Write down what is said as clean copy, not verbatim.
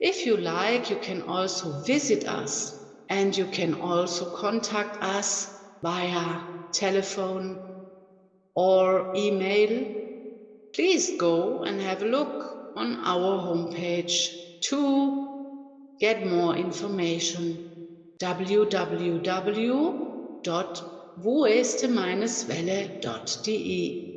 If you like, you can also visit us, and you can also contact us via telephone or email. Please go and have a look on our homepage to get more information. www.woeste-welle.de